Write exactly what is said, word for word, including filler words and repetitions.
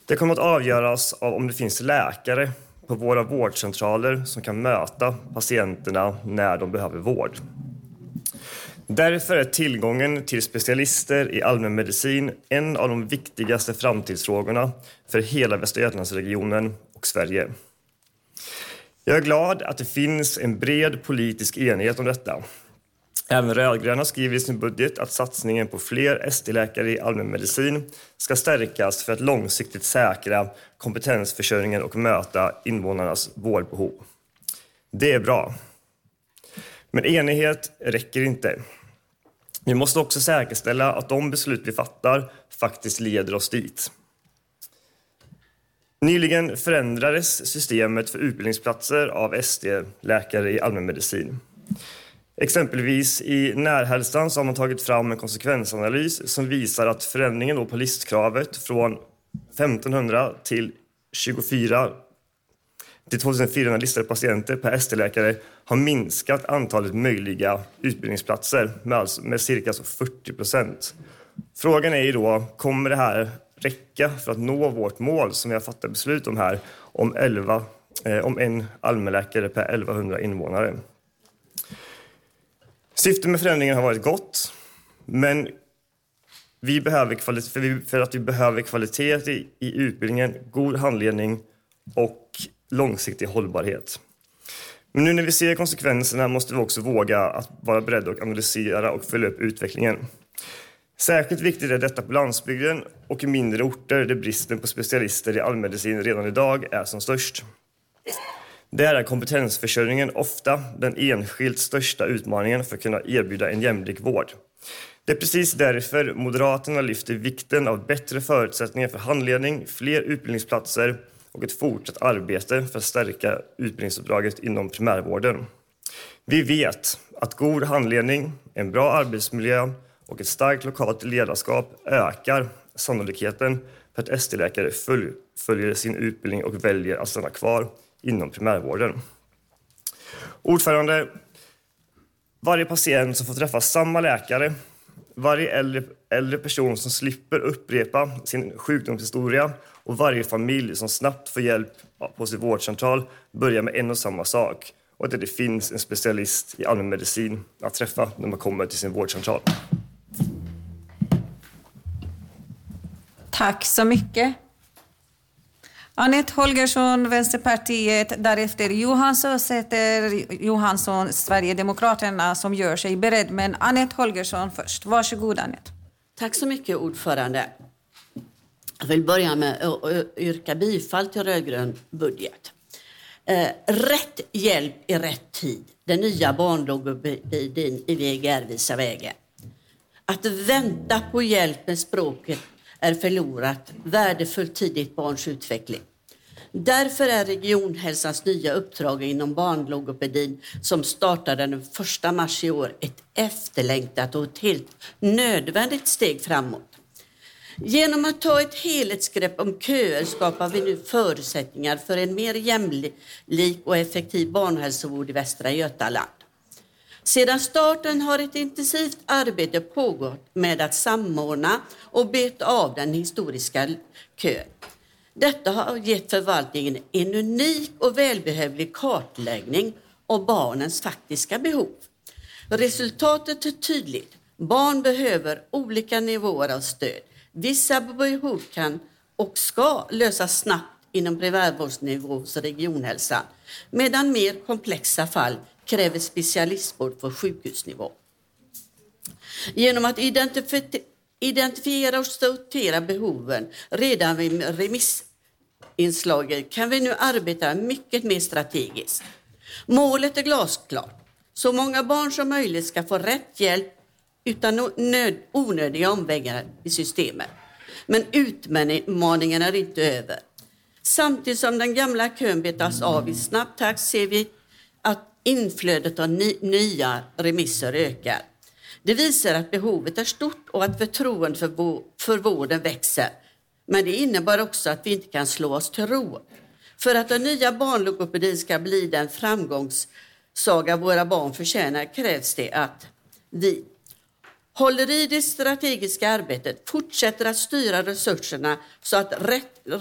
Det kommer att avgöras av om det finns läkare på våra vårdcentraler som kan möta patienterna när de behöver vård. Därför är tillgången till specialister i allmänmedicin en av de viktigaste framtidsfrågorna för hela Västra Götalandsregionen och Sverige. Jag är glad att det finns en bred politisk enighet om detta. Även rödgröna skriver i sin budget att satsningen på fler S T-läkare i allmänmedicin ska stärkas för att långsiktigt säkra kompetensförsörjningen och möta invånarnas vårdbehov. Det är bra. Men enighet räcker inte. Vi måste också säkerställa att de beslut vi fattar faktiskt leder oss dit. Nyligen förändrades systemet för utbildningsplatser av S T-läkare i allmänmedicin. Exempelvis i Närhälsan så har man tagit fram en konsekvensanalys som visar att förändringen då på listkravet från femtonhundra till tjugofyra till tjugofyrahundra listade patienter per S T-läkare har minskat antalet möjliga utbildningsplatser med, alltså, med cirka fyrtio procent. Frågan är ju då, kommer det här räcka för att nå vårt mål som vi har fattat beslut om här om, elva, eh, om en allmänläkare per elvahundra invånare? Syftet med förändringen har varit gott, men vi behöver kvalitet, för, vi, för att vi behöver kvalitet i, i utbildningen, god handledning och långsiktig hållbarhet. Men nu när vi ser konsekvenserna måste vi också våga att vara beredda att analysera och följa upp utvecklingen. Särskilt viktigt är detta på landsbygden och i mindre orter där bristen på specialister i allmänmedicin redan idag är som störst. Där är kompetensförsörjningen ofta den enskilt största utmaningen för att kunna erbjuda en jämlik vård. Det är precis därför Moderaterna lyfter vikten av bättre förutsättningar för handledning, fler utbildningsplatser och ett fortsatt arbete för att stärka utbildningsuppdraget inom primärvården. Vi vet att god handledning, en bra arbetsmiljö och ett starkt lokalt ledarskap ökar sannolikheten för att S T-läkare fullföljer sin utbildning och väljer att stanna kvar inom primärvården. Ordförande, varje patient som får träffa samma läkare, varje äldre, äldre person som slipper upprepa sin sjukdomshistoria och varje familj som snabbt får hjälp på sin vårdcentral börjar med en och samma sak, och att det finns en specialist i allmänmedicin att träffa när man kommer till sin vårdcentral. Tack så mycket. Anette Holgersson, Vänsterpartiet, därefter Johansson Säter Johansson, Sverigedemokraterna, som gör sig beredd. Men Anette Holgersson först. Varsågod, Anette. Tack så mycket, ordförande. Jag vill börja med att yrka bifall till rödgrön budget. Eh, rätt hjälp i rätt tid. Den nya barnlogopedin i V G R visar vägen. Att vänta på hjälp med språket är förlorat värdefullt tidigt barns utveckling. Därför är regionhälsans nya uppdrag inom barnlogopedin som startade den första mars i år ett efterlängtat och ett helt nödvändigt steg framåt. Genom att ta ett helhetsgrepp om köer skapar vi nu förutsättningar för en mer jämlik och effektiv barnhälsovård i Västra Götaland. Sedan starten har ett intensivt arbete pågått med att samordna och beta av den historiska kön. Detta har gett förvaltningen en unik och välbehövlig kartläggning av barnens faktiska behov. Resultatet är tydligt. Barn behöver olika nivåer av stöd. Vissa behov kan och ska lösas snabbt inom primärvårdsnivå hos regionhälsan, medan mer komplexa fall kräver specialistvård på sjukhusnivå. Genom att identif- identifiera och sortera behoven redan vid remissinslaget kan vi nu arbeta mycket mer strategiskt. Målet är glasklart. Så många barn som möjligt ska få rätt hjälp utan nöd- onödiga omvägar i systemet. Men utmaningen är inte över. Samtidigt som den gamla kön betas av i snabb takt ser vi att inflödet av ny, nya remisser ökar. Det visar att behovet är stort och att förtroendet för, bo, för vården växer. Men det innebär också att vi inte kan slå oss till ro. För att den nya barnlogopedin ska bli den framgångssaga våra barn förtjänar krävs det att vi håller i det strategiska arbetet, fortsätter att styra resurserna så att rätt